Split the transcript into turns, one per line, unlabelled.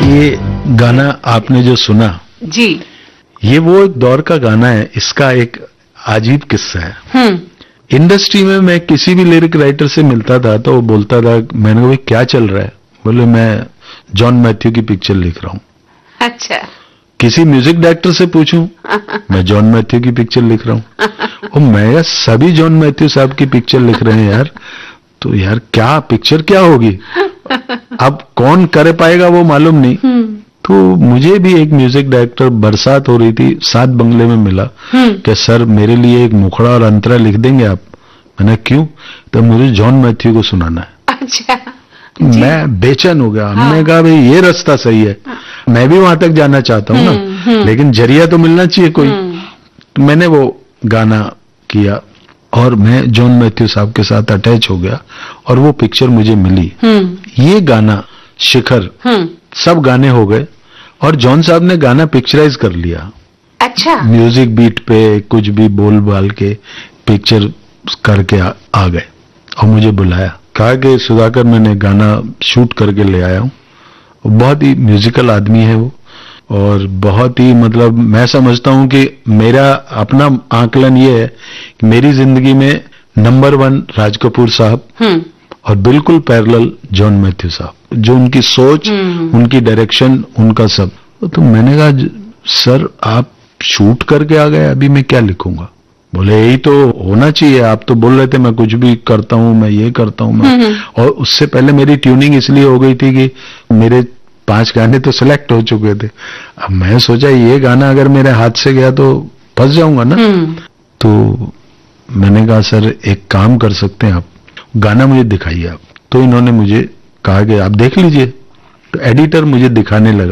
ये गाना आपने जो सुना
जी,
ये वो एक दौर का गाना है। इसका एक अजीब किस्सा है। इंडस्ट्री में मैं किसी भी लिरिक राइटर से मिलता था तो वो बोलता था, मैंने कहा भाई क्या चल रहा है? बोले मैं जॉन मैथ्यू की पिक्चर लिख रहा हूँ।
अच्छा।
किसी म्यूजिक डायरेक्टर से पूछूं, मैं जॉन मैथ्यू की पिक्चर लिख रहा हूँ। और मैं यार सभी जॉन मैथ्यू साहब की पिक्चर लिख रहे हैं यार, तो यार क्या पिक्चर क्या होगी? अब कौन कर पाएगा वो मालूम नहीं। तो मुझे भी एक म्यूजिक डायरेक्टर, बरसात हो रही थी, 7 बंगले में मिला कि सर मेरे लिए एक मुखड़ा और अंतरा लिख देंगे आप? मैंने क्यों? तो मुझे जॉन मैथ्यू को सुनाना है।
अच्छा।
मैं बेचैन हो गया। हमने कहा भाई ये रास्ता सही है, मैं भी वहां तक जाना चाहता हूँ ना, लेकिन जरिया तो मिलना चाहिए कोई। तो मैंने वो गाना किया और मैं जॉन मैथ्यू साहब के साथ अटैच हो गया और वो पिक्चर मुझे मिली। ये गाना शिखर सब गाने हो गए और जॉन साहब ने गाना पिक्चराइज कर लिया।
अच्छा।
म्यूजिक बीट पे कुछ भी बोल बाल के पिक्चर करके आ गए और मुझे बुलाया, कहा कि सुधाकर मैंने गाना शूट करके ले आया हूँ। बहुत ही म्यूजिकल आदमी है वो और बहुत ही मतलब मैं समझता हूँ कि मेरा अपना आकलन ये है कि मेरी जिंदगी में नंबर 1 राज कपूर साहब और बिल्कुल पैरेलल जॉन मैथ्यू साहब, जो उनकी सोच, उनकी डायरेक्शन, उनका सब। तो मैंने कहा सर आप शूट करके आ गए, अभी मैं क्या लिखूंगा? बोले यही तो होना चाहिए, आप तो बोल रहे थे मैं कुछ भी करता हूँ, मैं ये करता हूँ मैं। और उससे पहले मेरी ट्यूनिंग इसलिए हो गई थी कि मेरे 5 गाने तो सिलेक्ट हो चुके थे। अब मैं सोचा ये गाना अगर मेरे हाथ से गया तो फंस जाऊंगा ना। तो मैंने कहा सर एक काम कर सकते हैं आप, गाना मुझे दिखाइए आप। तो इन्होंने मुझे कहा कि आप देख लीजिए। तो एडिटर मुझे दिखाने लगा।